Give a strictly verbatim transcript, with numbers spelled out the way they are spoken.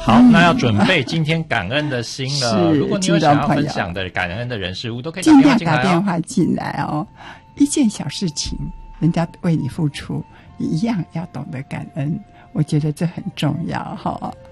好，嗯、那要准备今天感恩的心了。如果你有想要分享的感恩的人事物，都可以打电话进来、哦、 尽量打电话进来哦。一件小事情，人家为你付出，一样要懂得感恩。我觉得这很重要哈。